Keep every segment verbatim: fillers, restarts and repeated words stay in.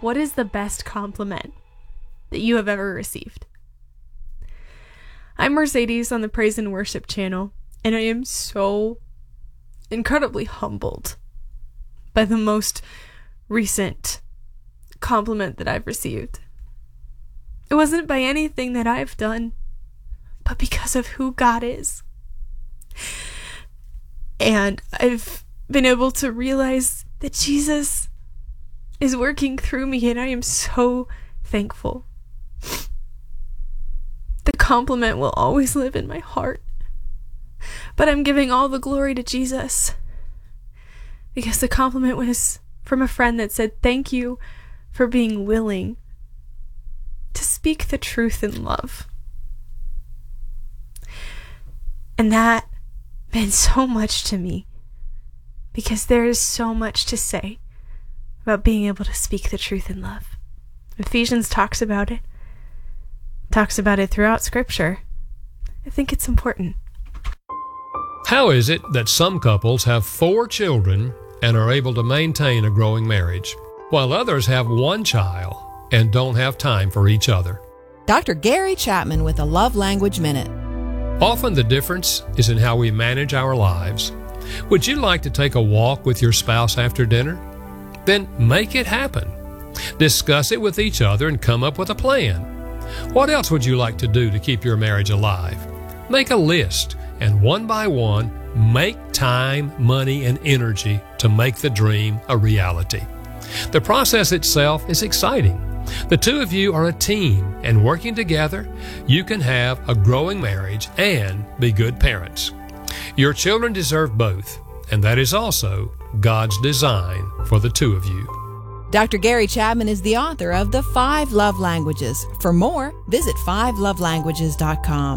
what is the best compliment that you have ever received? I'm Mercedes on the Praise and Worship channel, and I am so incredibly humbled by the most recent compliment that I've received. It wasn't by anything that I've done, but because of who God is. And I've been able to realize that Jesus is working through me, and I am so thankful. The compliment will always live in my heart, but I'm giving all the glory to Jesus, because the compliment was from a friend that said, "Thank you for being willing to speak the truth in love." And that meant so much to me, because there is so much to say about being able to speak the truth in love. Ephesians talks about it, talks about it throughout Scripture. I think it's important. How is it that some couples have four children and are able to maintain a growing marriage, while others have one child and don't have time for each other? Doctor Gary Chapman with a Love Language Minute. Often the difference is in how we manage our lives. Would you like to take a walk with your spouse after dinner? Then make it happen. Discuss it with each other and come up with a plan. What else would you like to do to keep your marriage alive? Make a list, and one by one, make time, money, and energy to make the dream a reality. The process itself is exciting. The two of you are a team, and working together, you can have a growing marriage and be good parents. Your children deserve both, and that is also God's design for the two of you. Doctor Gary Chapman is the author of The Five Love Languages. For more, visit five love languages dot com.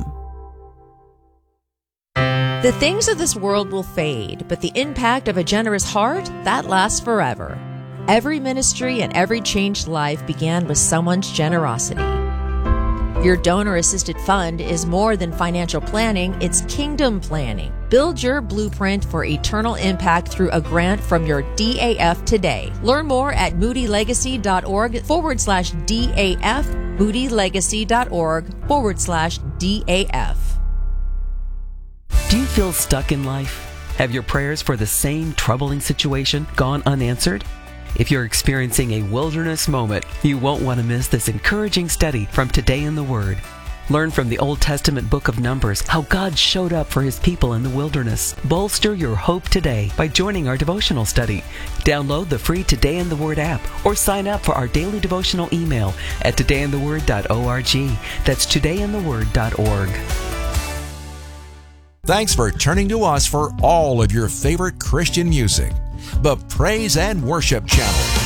The things of this world will fade, but the impact of a generous heart, that lasts forever. Every ministry and every changed life began with someone's generosity. Your donor-assisted fund is more than financial planning, it's kingdom planning. Build your blueprint for eternal impact through a grant from your D A F today. Learn more at moodylegacy.org forward slash DAF, moodylegacy.org forward slash DAF. Do you feel stuck in life? Have your prayers for the same troubling situation gone unanswered? If you're experiencing a wilderness moment, you won't want to miss this encouraging study from Today in the Word. Learn from the Old Testament book of Numbers how God showed up for His people in the wilderness. Bolster your hope today by joining our devotional study. Download the free Today in the Word app or sign up for our daily devotional email at today in the word dot org. That's today in the word dot org. Thanks for turning to us for all of your favorite Christian music. The Praise and Worship Channel.